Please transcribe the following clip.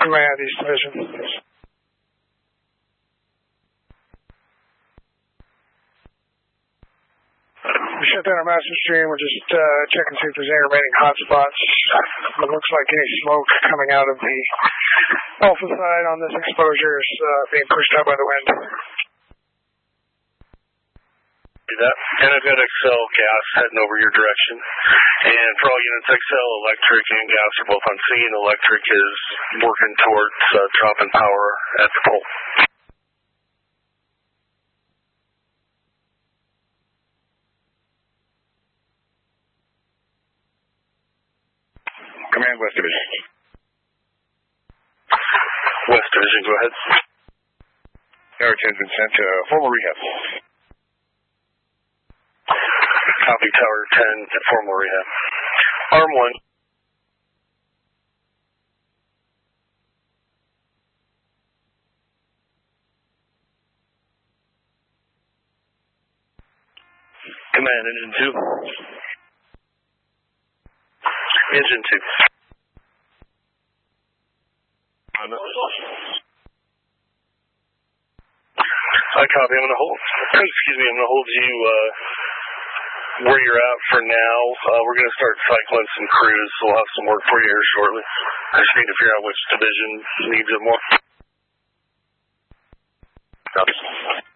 Command, East Division. We shut down our master stream. We're just checking to see if there's any remaining hotspots. It looks like any smoke coming out of the alpha side on this exposure is being pushed out by the wind. That. And I've got XL gas heading over your direction. And for all units, XL electric and gas are both on scene. Electric is working towards dropping power at the pole. Command, West Division. West Division, go ahead. Tower 10's been sent to formal rehab. Copy, Tower 10 at formal rehab. Arm 1. Command, Engine 2. Engine 2. I copy. I'm going to hold. Excuse me. I'm going to hold you where you're at for now. We're going to start cycling some crews, so we'll have some work for you here shortly. I just need to figure out which division needs it more. Copy.